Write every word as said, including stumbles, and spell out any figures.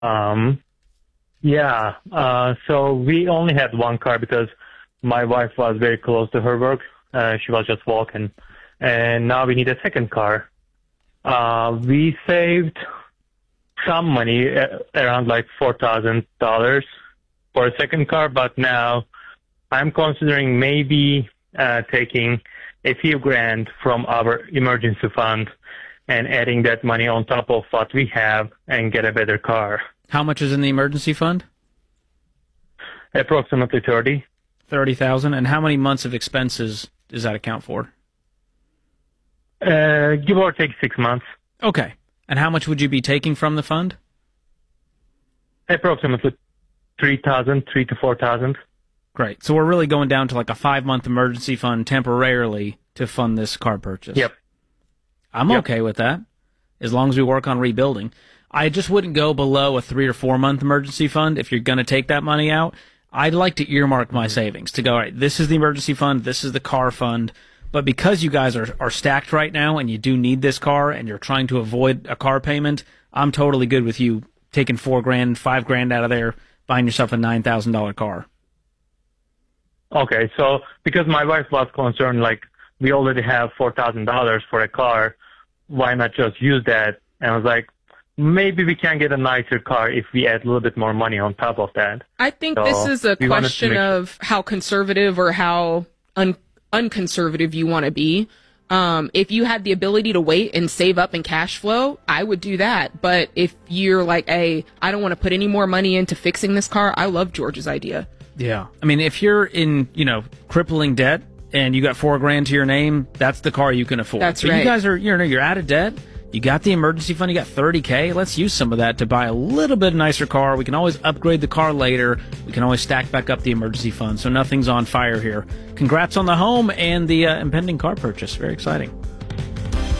Um, yeah. Uh, so we only had one car because my wife was very close to her work. Uh, she was just walking, and now we need a second car. Uh, we saved some money, uh, around like four thousand dollars for a second car, but now I'm considering maybe uh, taking a few grand from our emergency fund and adding that money on top of what we have and get a better car. How much is in the emergency fund? Approximately thirty. thirty thousand. And how many months of expenses does that account for? Uh, give or take six months. Okay. And how much would you be taking from the fund? Approximately three thousand, three to four thousand. Great. So we're really going down to like a five-month emergency fund temporarily to fund this car purchase. Yep. I'm yep. okay with that, as long as we work on rebuilding. I just wouldn't go below a three or four-month emergency fund if you're going to take that money out. I'd like to earmark my savings to go, all right, this is the emergency fund, this is the car fund. But because you guys are, are stacked right now and you do need this car and you're trying to avoid a car payment, I'm totally good with you taking four grand, five grand out of there, buying yourself a nine thousand dollars car. Okay, so because my wife was concerned, like, we already have four thousand dollars for a car, why not just use that? And I was like, maybe we can get a nicer car if we add a little bit more money on top of that. I think so this is a question of sure. how conservative or how un- unconservative you want to be. Um, if you had the ability to wait and save up and cash flow, I would do that. But if you're like, hey, I don't want to put any more money into fixing this car, I love George's idea. Yeah. I mean, if you're in, you know, crippling debt and you got four grand to your name, that's the car you can afford. That's but right. You guys are, you know, you're out of debt. You got the emergency fund. You got thirty K. Let's use some of that to buy a little bit nicer car. We can always upgrade the car later. We can always stack back up the emergency fund. So nothing's on fire here. Congrats on the home and the uh, impending car purchase. Very exciting.